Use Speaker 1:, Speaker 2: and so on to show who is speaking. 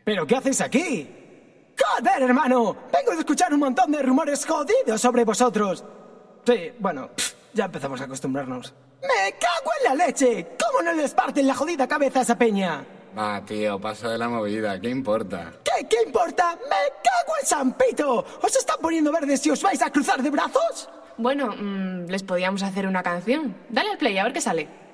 Speaker 1: ¿Pero qué haces aquí? ¡Joder, hermano! Vengo de escuchar un montón de rumores jodidos sobre vosotros. Sí, bueno, ya empezamos a acostumbrarnos. ¡Me cago en la leche! ¿Cómo no les parten la jodida cabeza a esa peña?
Speaker 2: Va, tío, paso de la movida, ¿qué importa?
Speaker 1: ¿Qué importa? ¡Me cago en San Pito! ¿Os están poniendo verdes si os vais a cruzar de brazos?
Speaker 3: Bueno, les podíamos hacer una canción. Dale al play, a ver qué sale.